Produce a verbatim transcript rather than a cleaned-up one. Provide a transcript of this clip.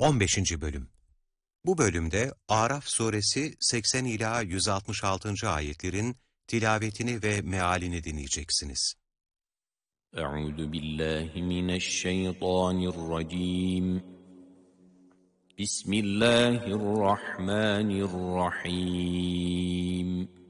on beşinci Bölüm. Bu bölümde Araf suresi seksen ila yüz altmış altıncı ayetlerin tilavetini ve mealini dinleyeceksiniz. Euzu billahi mineşşeytanirracim. Bismillahirrahmanirrahim.